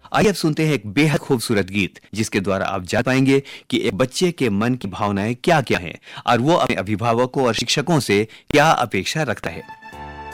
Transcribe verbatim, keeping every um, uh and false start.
आइए अब सुनते हैं एक बेहद खूबसूरत गीत जिसके द्वारा आप जान पाएंगे कि एक बच्चे के मन की भावनाएं क्या क्या हैं और वो अपने अभिभावकों और शिक्षकों से क्या अपेक्षा रखता है।